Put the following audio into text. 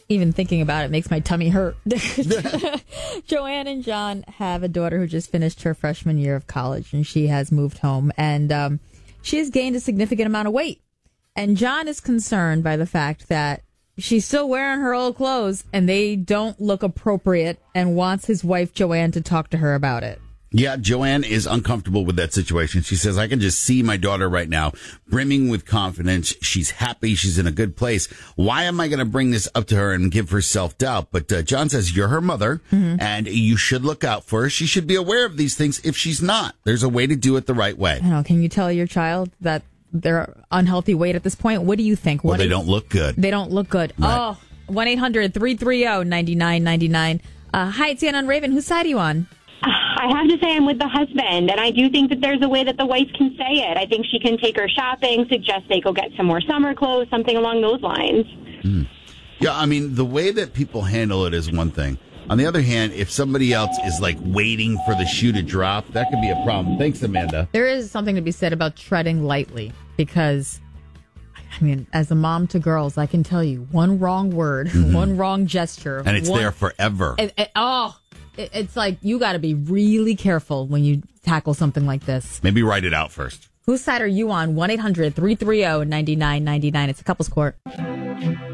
Even thinking about it makes my tummy hurt. Joanne and John have a daughter who just finished her freshman year of college, and she has moved home, and she has gained a significant amount of weight. And John is concerned by the fact that she's still wearing her old clothes, and they don't look appropriate, and wants his wife, Joanne, to talk to her about it. Yeah, Joanne is uncomfortable with that situation. She says, I can just see my daughter right now brimming with confidence. She's happy. She's in a good place. Why am I going to bring this up to her and give her self-doubt? But John says, you're her mother, and you should look out for her. She should be aware of these things if she's not. There's a way to do it the right way. I know. Can you tell your child that they're unhealthy weight at this point? What do you think? Well, they don't look good. They don't look good. Right. Oh, 1-800-330-9999. Hi, it's Anna on Raven. Whose side are you on? I have to say I'm with the husband, and I do think that there's a way that the wife can say it. I think she can take her shopping, suggest they go get some more summer clothes, something along those lines. Yeah, I mean, the way that people handle it is one thing. On the other hand, if somebody else is like waiting for the shoe to drop, that could be a problem. Thanks, Amanda. There is something to be said about treading lightly, because, I mean, as a mom to girls, I can tell you one wrong word, one wrong gesture. And it's there forever. It's like you got to be really careful when you tackle something like this. Maybe write it out first. Whose side are you on? 1-800-330-9999. It's a couples court.